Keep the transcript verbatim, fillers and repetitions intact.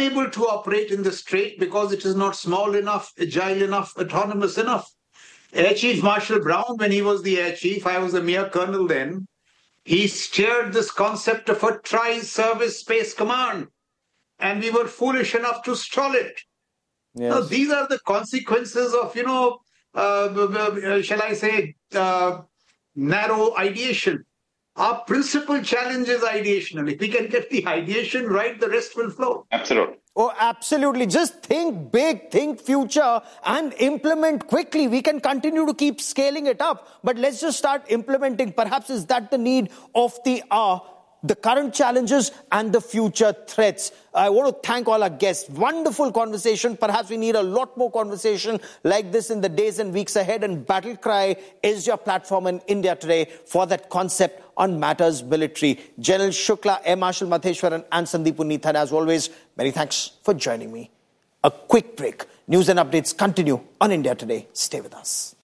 unable to operate in the strait because it is not small enough, agile enough, autonomous enough. Air Chief Marshal Brown, when he was the Air Chief, I was a mere colonel then, he steered this concept of a tri-service space command, and we were foolish enough to stall it. Yes. Now, these are the consequences of, you know, uh, uh, shall I say, uh, narrow ideation. Our principal challenge is ideational. If we can get the ideation right, the rest will flow. Absolutely. Oh, absolutely. Just think big, think future, and implement quickly. We can continue to keep scaling it up, but let's just start implementing. Perhaps is that the need of the hour? The current challenges and the future threats. I want to thank all our guests. Wonderful conversation. Perhaps we need a lot more conversation like this in the days and weeks ahead. And Battle Cry is your platform in India today for that concept on matters military. General Shukla, Air Marshal Madheshwaran and Sandeep Unnithan, as always, many thanks for joining me. A quick break. News and updates continue on India Today. Stay with us.